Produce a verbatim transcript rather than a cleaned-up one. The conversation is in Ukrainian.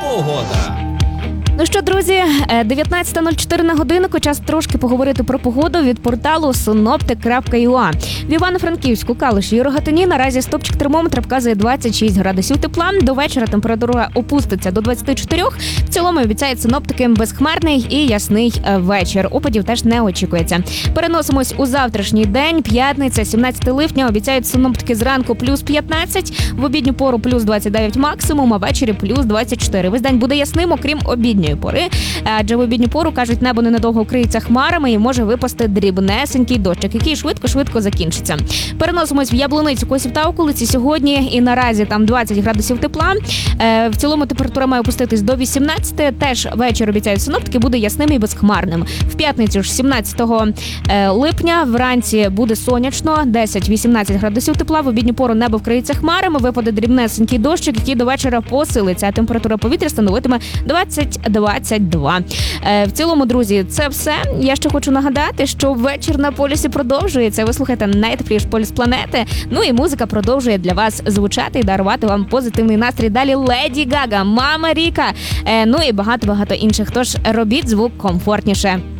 Погода. Ну що, друзі, дев'ятнадцята нуль чотири на годиннику, час трошки поговорити про погоду від порталу синоптик крапка ю а. В Івано-Франківську, Калуші і Рогатині наразі стопчик термометра показує двадцять шість градусів тепла. До вечора температура опуститься до двадцять чотири. В цілому обіцяють синоптики безхмарний і ясний вечір. Опадів теж не очікується. Переносимось у завтрашній день. П'ятниця, сімнадцяте липня. Обіцяють синоптики зранку плюс п'ятнадцять, в обідню пору плюс двадцять дев'ять максимум, а ввечері плюс двадцять чотири. Весь день буде ясним, окрім обідньої пори, адже в обідню пору, кажуть, небо ненадовго вкриється хмарами і може випасти дрібнесенький дощик, який швидко-швидко закінчиться. Переносимось в Яблуницю, Косів та околиці сьогодні, і наразі там двадцять градусів тепла. В цілому температура має опуститись до вісімнадцяти. Теж вечір, обіцяють синоптики, буде ясним і безхмарним. В п'ятницю ж сімнадцятого липня вранці буде сонячно, десять-вісімнадцять градусів тепла. В обідню пору небо вкриється хмарами, випаде дрібнесенький дощик, який до вечора посилиться, а температура повітря становитиме двадцять двадцять два. В цілому, друзі, це все. Я ще хочу нагадати, що вечір на полюсі продовжується. Ви слухаєте найтепліший полюс планети. Ну і музика продовжує для вас звучати і дарувати вам позитивний настрій. Далі Леді Гага, Мама Ріка, ну і багато-багато інших. Тож робіть звук комфортніше.